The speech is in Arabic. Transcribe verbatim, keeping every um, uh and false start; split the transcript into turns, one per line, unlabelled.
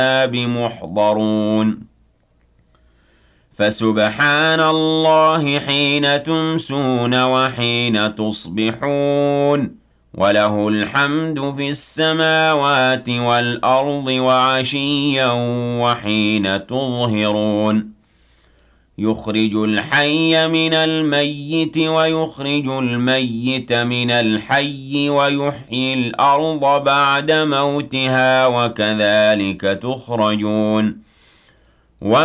بمحضرون فسبحان الله حين تمسون وحين تصبحون وله الحمد في السماوات والأرض وعشيا وحين تظهرون يخرج الحي من الميت ويخرج الميت من الحي ويحيي الأرض بعد موتها وكذلك تخرجون